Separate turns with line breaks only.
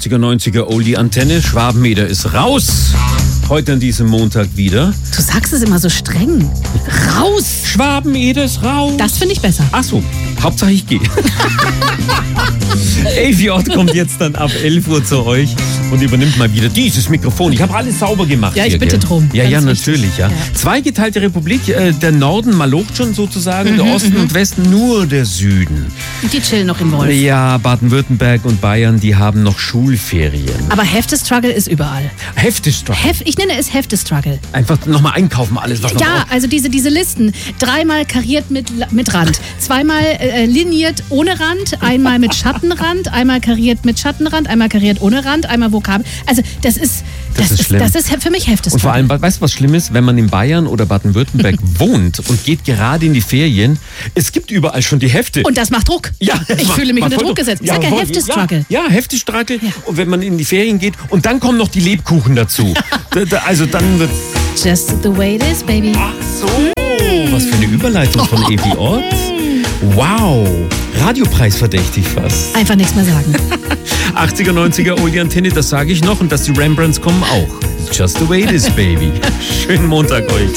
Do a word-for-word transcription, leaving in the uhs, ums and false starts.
achtziger, neunziger Oldie-Antenne. Schwabenmeter ist raus. Heute an diesem Montag wieder.
Du sagst es immer so streng. Raus!
Schwabenmeter ist raus.
Das finde ich besser.
Ach so, Hauptsache ich gehe. A V J kommt jetzt dann ab elf Uhr zu euch und übernimmt mal wieder dieses Mikrofon. Ich habe alles sauber gemacht.
Ja, ich
hier,
bitte
gell?
drum.
Ja,
Ganz
ja,
wichtig.
natürlich. Ja.
Ja.
Zweigeteilte Republik. Äh, der Norden malocht schon sozusagen,
Mhm,
der Osten und Westen nur der Süden.
Und die chillen noch im Wolf.
Ja, Baden-Württemberg und Bayern, die haben noch Schulferien.
Aber Hefte-Struggle ist überall.
Heftig doch.
Hef, ich nenne es Hefte-Struggle.
Einfach nochmal einkaufen, alles was noch
Ja,
auf-
also diese, diese Listen. Dreimal kariert mit, mit Rand. Zweimal äh, liniert ohne Rand. Einmal mit Schattenrand. Einmal kariert mit Schattenrand. Einmal kariert ohne Rand. Einmal Vokabel. Also das ist,
Das ist schlimm.
das ist für mich Hefte-Struggle.
Und vor allem, weißt du, was schlimm ist? Wenn man in Bayern oder Baden-Württemberg wohnt und geht gerade in die Ferien, es gibt überall schon die Hefte.
Und das macht Druck.
Ja, das
ich
macht-
fühle mich
macht
unter
voll
Druck gesetzt. Ich
Ja,
sag ja
voll-
Hefte-Struggle.
Ja, ja Hefte-Struggle.
Ja.
Und wenn man in die Ferien geht und dann kommen noch die Lebkuchen dazu. Da- da- also dann wird...
Just the way it is, baby.
Ach so, was für eine Überleitung von A V J. Wow, Radiopreisverdächtig fast.
Einfach nichts mehr sagen.
achtziger, neunziger Oldie-Antenne, das sage ich noch. Und dass die Rembrandts kommen auch. Just the way it is, baby. Schönen Montag euch.